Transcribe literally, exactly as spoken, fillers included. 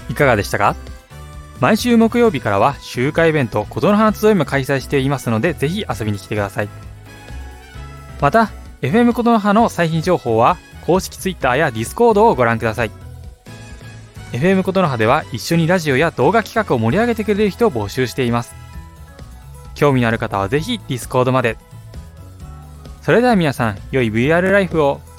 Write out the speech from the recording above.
いかがでしたか？毎週木曜日からは集会イベント琴の葉集いも開催していますので、ぜひ遊びに来てください。また エフエム 琴の葉の最新情報は公式 Twitter や Discord をご覧ください。 エフエム 琴の葉では一緒にラジオや動画企画を盛り上げてくれる人を募集しています。興味のある方はぜひ Discord まで。それでは皆さん、良い ブイアール ライフを。